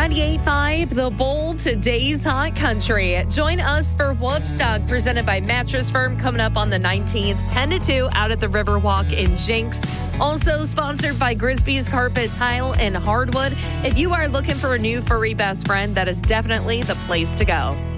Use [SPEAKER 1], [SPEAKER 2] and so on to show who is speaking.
[SPEAKER 1] 98.5 The Bull, today's hot country. Join us for Woofstock, presented by Mattress Firm, coming up on the 19th, 10 to 2, out at the Riverwalk in Jinx. Also sponsored by Grisby's Carpet Tile and Hardwood. If you are looking for a new furry best friend, that is definitely the place to go.